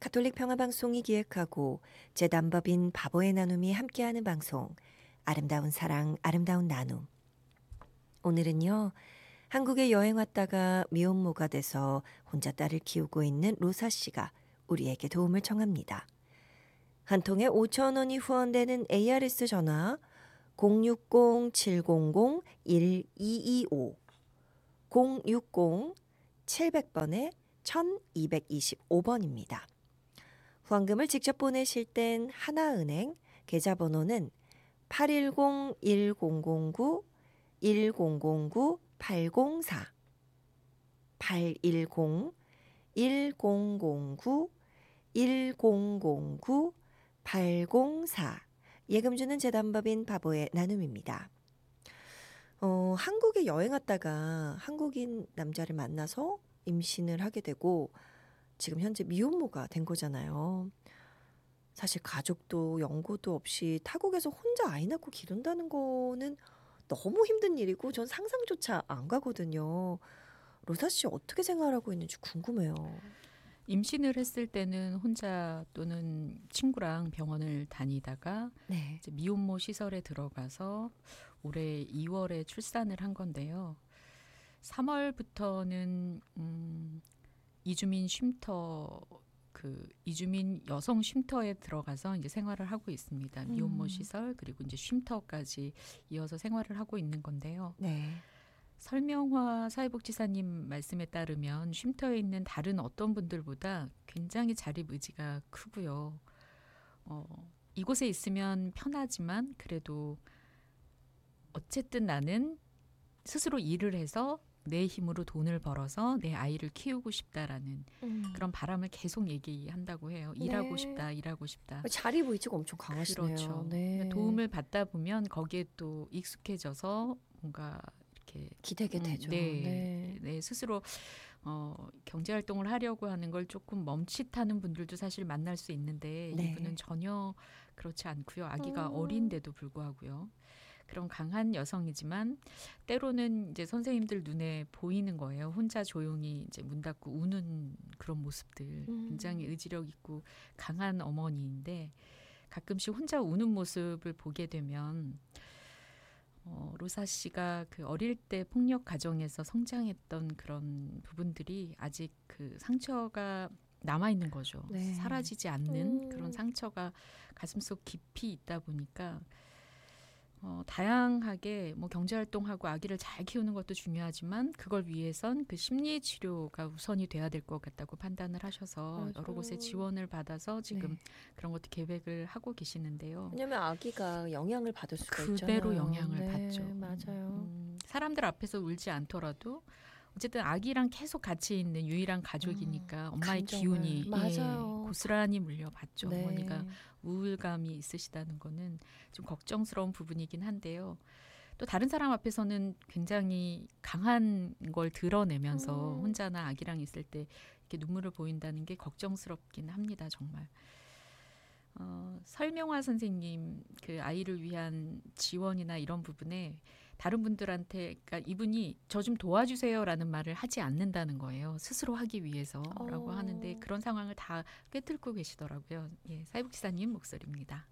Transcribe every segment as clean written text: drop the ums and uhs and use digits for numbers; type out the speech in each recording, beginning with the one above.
가톨릭 평화방송이 기획하고 재단법인 바보의 나눔이 함께하는 방송 아름다운 사랑 아름다운 나눔. 오늘은요. 한국에 여행 왔다가 미혼모가 돼서 혼자 딸을 키우고 있는 로사 씨가 우리에게 도움을 청합니다. 한 통에 5천 원이 후원되는 ARS 전화 060-700-1225 060-700번에 1225번입니다. 후원금을 직접 보내실 땐 하나은행 계좌번호는 810-1009-1009-804 810-1009-1009-804 예금 주는 재단법인 바보의 나눔입니다. 한국에 여행 왔다가 한국인 남자를 만나서 임신을 하게 되고 지금 현재 미혼모가 된 거잖아요. 사실 가족도 연고도 없이 타국에서 혼자 아이 낳고 기른다는 거는 너무 힘든 일이고 전 상상조차 안 가거든요. 로사 씨 어떻게 생활하고 있는지 궁금해요. 임신을 했을 때는 혼자 또는 친구랑 병원을 다니다가 네. 이제 미혼모 시설에 들어가서 올해 2월에 출산을 한 건데요. 3월부터는 이주민 쉼터 이주민 여성 쉼터에 들어가서 이제 생활을 하고 있습니다. 미혼모 시설 그리고 이제 쉼터까지 이어서 생활을 하고 있는 건데요. 네. 설명화 사회복지사님 말씀에 따르면 쉼터에 있는 다른 어떤 분들보다 굉장히 자립 의지가 크고요. 이곳에 있으면 편하지만 그래도 어쨌든 나는 스스로 일을 해서 내 힘으로 돈을 벌어서 내 아이를 키우고 싶다라는 그런 바람을 계속 얘기한다고 해요. 일하고 싶다, 일하고 싶다. 자립 의지가 엄청 강하시네요. 그렇죠. 네. 도움을 받다 보면 거기에 또 익숙해져서 뭔가 이렇게 기대게 되죠. 네, 스스로 경제 활동을 하려고 하는 걸 조금 멈칫하는 분들도 사실 만날 수 있는데 네. 이분은 전혀 그렇지 않고요. 아기가 어린데도 불구하고요. 그런 강한 여성이지만 때로는 이제 선생님들 눈에 보이는 거예요. 혼자 조용히 이제 문 닫고 우는 그런 모습들. 굉장히 의지력 있고 강한 어머니인데 가끔씩 혼자 우는 모습을 보게 되면 로사 씨가 그 어릴 때 폭력 가정에서 성장했던 그런 부분들이 아직 그 상처가 남아 있는 거죠. 네. 사라지지 않는 그런 상처가 가슴속 깊이 있다 보니까 다양하게 뭐 경제활동하고 아기를 잘 키우는 것도 중요하지만 그걸 위해선 그 심리 치료가 우선이 돼야 될 것 같다고 판단을 하셔서 맞아요. 여러 곳에 지원을 받아서 지금 그런 것도 계획을 하고 계시는데요. 왜냐면 아기가 영향을 받을 수가 그대로 있잖아요. 영향을 받죠. 맞아요. 사람들 앞에서 울지 않더라도 어쨌든 아기랑 계속 같이 있는 유일한 가족이니까 엄마의 감정을. 기운이 맞아요. 고스란히 물려받죠. 네. 어머니가 우울감이 있으시다는 거는 좀 걱정스러운 부분이긴 한데요. 또 다른 사람 앞에서는 굉장히 강한 걸 드러내면서 혼자나 아기랑 있을 때 이렇게 눈물을 보인다는 게 걱정스럽긴 합니다. 정말. 설명화 선생님 그 아이를 위한 지원이나 이런 부분에 다른 분들한테 그러니까 이분이 저 좀 도와주세요라는 말을 하지 않는다는 거예요. 스스로 하기 위해서라고 하는데 그런 상황을 다 꿰뚫고 계시더라고요. 예, 사회복지사님 목소리입니다.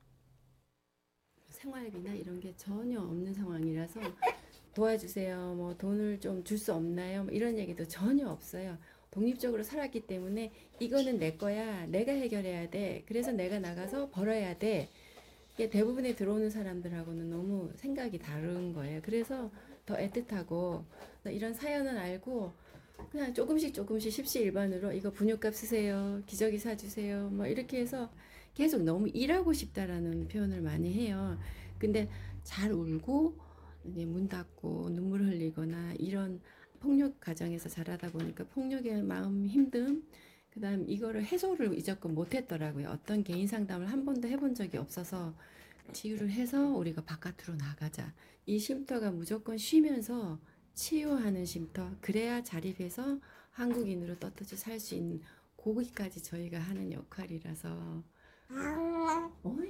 생활비나 이런 게 전혀 없는 상황이라서 도와주세요. 뭐 돈을 좀 줄 수 없나요? 뭐 이런 얘기도 전혀 없어요. 독립적으로 살았기 때문에 이거는 내 거야. 내가 해결해야 돼. 그래서 내가 나가서 벌어야 돼. 이게 대부분의 들어오는 사람들하고는 너무 생각이 다른 거예요. 그래서 더 애틋하고 이런 사연은 알고 그냥 조금씩 십시일반으로 이거 분유값 쓰세요. 기저귀 사주세요. 뭐 이렇게 해서 계속 너무 일하고 싶다라는 표현을 많이 해요. 근데 잘 울고 이제 문 닫고 눈물 흘리거나 이런 폭력 가정에서 자라다 보니까 폭력의 마음 힘듦 그다음 이거를 해소를 이제껏 못했더라고요. 어떤 개인 상담을 한 번도 해본 적이 없어서 치유를 해서 우리가 바깥으로 나가자. 이 쉼터가 무조건 쉬면서 치유하는 쉼터. 그래야 자립해서 한국인으로 떳떳이 살 수 있는 거기까지 저희가 하는 역할이라서. 어이,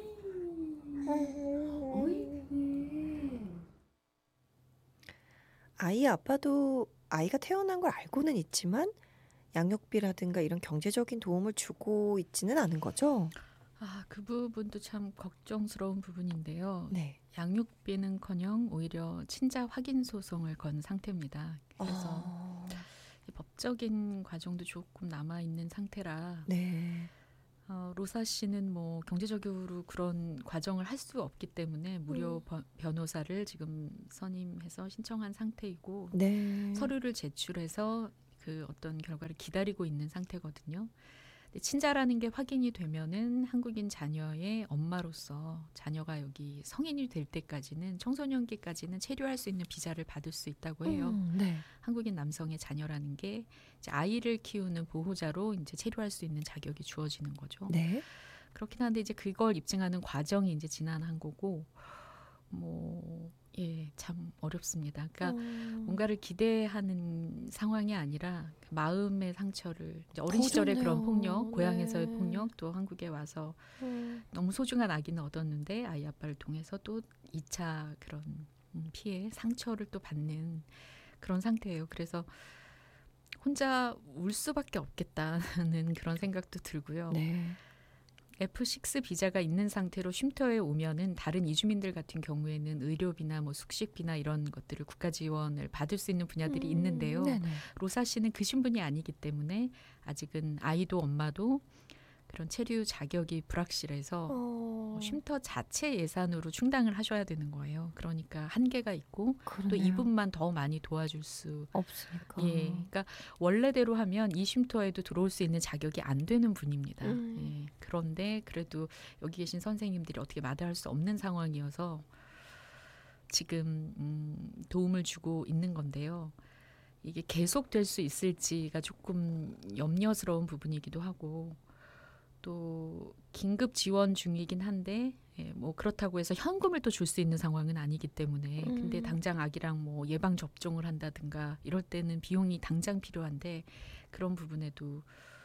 어이. 아이 아빠도 아이가 태어난 걸 알고는 있지만 양육비라든가 이런 경제적인 도움을 주고 있지는 않은 거죠? 그 부분도 참 걱정스러운 부분인데요. 네. 양육비는커녕 오히려 친자 확인 소송을 건 상태입니다. 그래서 이 법적인 과정도 조금 남아 있는 상태라 네. 로사 씨는 뭐 경제적으로 그런 과정을 할 수 없기 때문에 무료 변호사를 지금 선임해서 신청한 상태이고 네. 서류를 제출해서 그 어떤 결과를 기다리고 있는 상태거든요. 근데 친자라는 게 확인이 되면은 한국인 자녀의 엄마로서 자녀가 여기 성인이 될 때까지는 청소년기까지는 체류할 수 있는 비자를 받을 수 있다고 해요. 네. 한국인 남성의 자녀라는 게 이제 아이를 키우는 보호자로 이제 체류할 수 있는 자격이 주어지는 거죠. 네. 그렇긴 한데 이제 그걸 입증하는 과정이 이제 지난한 거고 참 어렵습니다. 그러니까 뭔가를 기대하는 상황이 아니라 그 마음의 상처를 이제 어린 시절의 그런 폭력, 고향에서의 폭력, 또 한국에 와서 너무 소중한 아기는 얻었는데 아이 아빠를 통해서 또 2차 그런 피해, 상처를 또 받는 그런 상태예요. 그래서 혼자 울 수밖에 없겠다는 그런 생각도 들고요. 네. F6 비자가 있는 상태로 쉼터에 오면은 다른 이주민들 같은 경우에는 의료비나 뭐 숙식비나 이런 것들을 국가 지원을 받을 수 있는 분야들이 있는데요. 네네. 로사 씨는 그 신분이 아니기 때문에 아직은 아이도 엄마도 그런 체류 자격이 불확실해서 쉼터 자체 예산으로 충당을 하셔야 되는 거예요. 그러니까 한계가 있고 또 그러네요. 이분만 더 많이 도와줄 수 없으니까. 그러니까 원래대로 하면 이 쉼터에도 들어올 수 있는 자격이 안 되는 분입니다. 그런데 그래도 여기 계신 선생님들이 어떻게 마다할 수 없는 상황이어서 지금 도움을 주고 있는 건데요. 이게 계속될 수 있을지가 조금 염려스러운 부분이기도 하고 또 긴급 지원 중이긴 한데 뭐 그렇다고 해서 현금을 또 줄 수 있는 상황은 아니기 때문에 근데 당장 아기랑 뭐 예방 접종을 한다든가 이럴 때는 비용이 당장 필요한데 그런 부분에도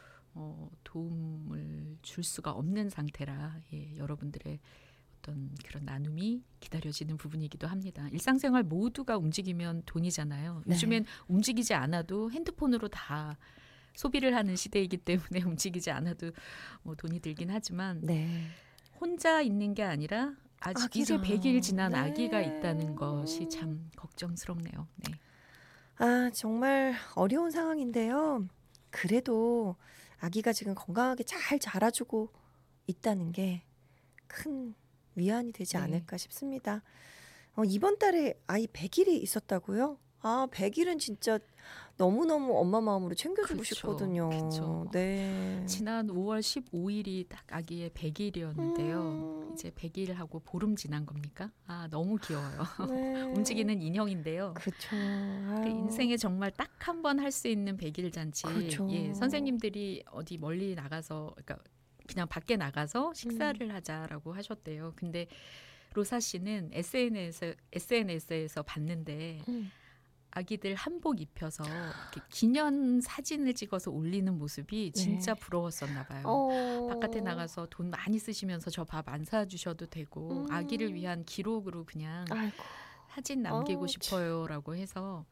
도움을 줄 수가 없는 상태라 여러분들의 어떤 그런 나눔이 기다려지는 부분이기도 합니다. 일상생활 모두가 움직이면 돈이잖아요. 네. 요즘엔 움직이지 않아도 핸드폰으로 다 소비를 하는 시대이기 때문에 움직이지 않아도 뭐 돈이 들긴 하지만 네. 혼자 있는 게 아니라 아직 이제 아기랑. 100일 지난 네. 아기가 있다는 것이 참 걱정스럽네요. 네. 정말 어려운 상황인데요. 그래도 아기가 지금 건강하게 잘 자라주고 있다는 게 큰 위안이 되지 네. 않을까 싶습니다. 이번 달에 아이 100일이 있었다고요? 100일은 진짜 너무너무 엄마 마음으로 챙겨주고 그쵸, 싶거든요. 그쵸. 네. 지난 5월 15일이 딱 아기의 100일이었는데요. 이제 100일하고 보름 지난 겁니까? 너무 귀여워요. 네. 움직이는 인형인데요. 그쵸. 그 인생에 정말 딱 한 번 할 수 있는 100일 잔치. 그렇죠. 선생님들이 어디 멀리 나가서 그러니까 그냥 밖에 나가서 식사를 하자라고 하셨대요. 근데 로사 씨는 SNS에서 봤는데 아기들 한복 입혀서 이렇게 기념 사진을 찍어서 올리는 모습이 진짜 네. 부러웠었나 봐요. 바깥에 나가서 돈 많이 쓰시면서 저 밥 안 사주셔도 되고 아기를 위한 기록으로 그냥 아이고. 사진 남기고 참. 싶어요라고 해서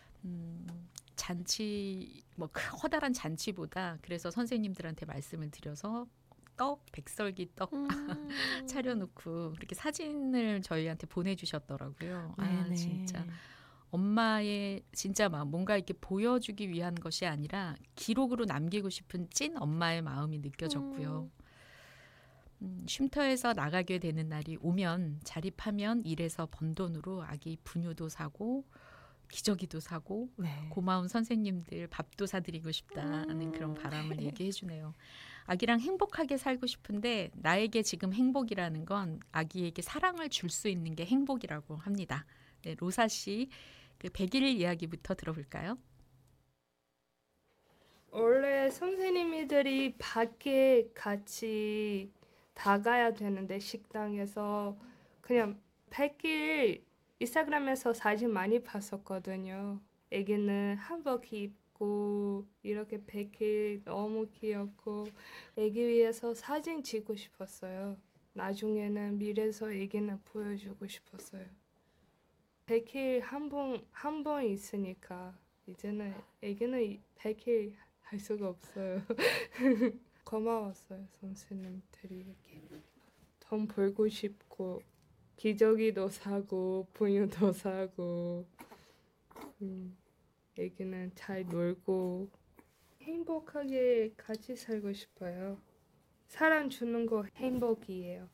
잔치 뭐 커다란 잔치보다 그래서 선생님들한테 말씀을 드려서 백설기 떡 차려놓고 이렇게 사진을 저희한테 보내주셨더라고요. 네네. 진짜 엄마의 진짜 마음, 뭔가 이렇게 보여주기 위한 것이 아니라 기록으로 남기고 싶은 찐 엄마의 마음이 느껴졌고요. 쉼터에서 나가게 되는 날이 오면 자립하면 일해서 번 돈으로 아기 분유도 사고 기저귀도 사고 네. 고마운 선생님들 밥도 사드리고 싶다는 그런 바람을 얘기해 주네요. 아기랑 행복하게 살고 싶은데 나에게 지금 행복이라는 건 아기에게 사랑을 줄 수 있는 게 행복이라고 합니다. 네, 로사 씨 그 100일 이야기부터 들어볼까요? 원래 선생님들이 밖에 같이 나가야 되는데 식당에서 그냥 100일 인스타그램에서 사진 많이 봤었거든요. 애기는 한복 입고 이렇게 100일 너무 귀엽고 애기 위해서 사진 찍고 싶었어요. 나중에는 미래에서 애기는 보여주고 싶었어요. 100일 한 번 있으니까 이제는 애기는 100일 할 수가 없어요. 고마웠어요, 선생님들에게. 돈 벌고 싶고 기저귀도 사고 분유도 사고 애기는 잘 놀고 행복하게 같이 살고 싶어요. 사랑 주는 거 행복이에요.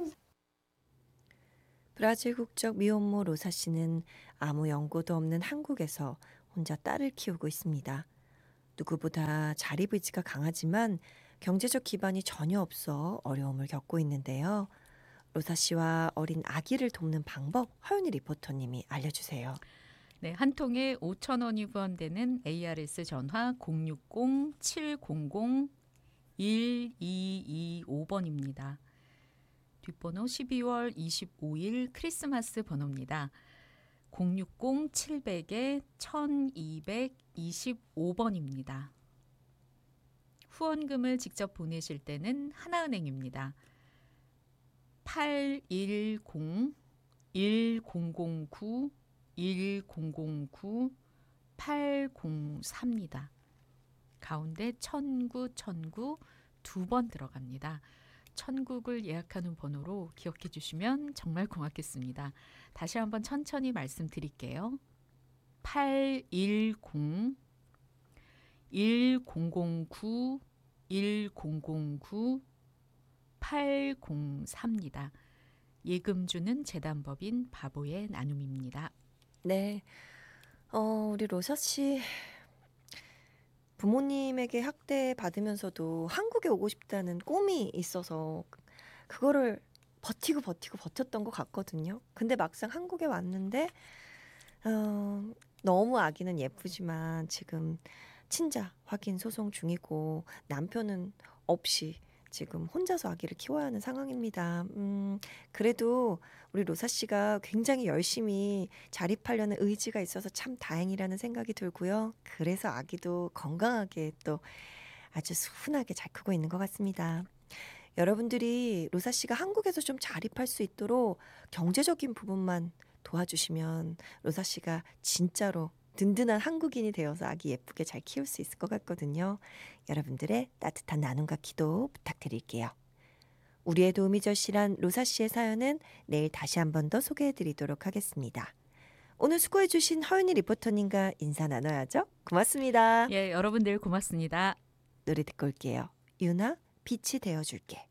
브라질 국적 미혼모 로사 씨는 아무 연고도 없는 한국에서 혼자 딸을 키우고 있습니다. 누구보다 자립의지가 강하지만 경제적 기반이 전혀 없어 어려움을 겪고 있는데요. 로사 씨와 어린 아기를 돕는 방법 허윤희 리포터님이 알려주세요. 네, 한 통에 5,000원이 후원되는 ARS 전화 060-700-1225번입니다. 뒷번호 12월 25일 크리스마스 번호입니다. 060-700-1225번입니다. 후원금을 직접 보내실 때는 하나은행입니다. 810-1009-1009-803입니다. 가운데 1009 두 번 들어갑니다. 천국을 예약하는 번호로 기억해 주시면 정말 고맙겠습니다. 다시 한번 천천히 말씀드릴게요. 810-1009-1009-803입니다. 예금 주는 재단법인 바보의 나눔입니다. 네, 우리 로사 씨 부모님에게 학대 받으면서도 한국에 오고 싶다는 꿈이 있어서 그거를 버텼던 것 같거든요. 근데 막상 한국에 왔는데 너무 아기는 예쁘지만 지금 친자 확인 소송 중이고 남편은 없이 지금 혼자서 아기를 키워야 하는 상황입니다. 그래도 우리 로사 씨가 굉장히 열심히 자립하려는 의지가 있어서 참 다행이라는 생각이 들고요. 그래서 아기도 건강하게 또 아주 순하게 잘 크고 있는 것 같습니다. 여러분들이 로사 씨가 한국에서 좀 자립할 수 있도록 경제적인 부분만 도와주시면 로사 씨가 진짜로 든든한 한국인이 되어서 아기 예쁘게 잘 키울 수 있을 것 같거든요. 여러분들의 따뜻한 나눔과 기도 부탁드릴게요. 우리의 도움이 절실한 로사 씨의 사연은 내일 다시 한 번 더 소개해드리도록 하겠습니다. 오늘 수고해주신 허윤희 리포터님과 인사 나눠야죠. 고맙습니다. 예, 여러분들 고맙습니다. 노래 듣고 올게요. 유나 빛이 되어줄게.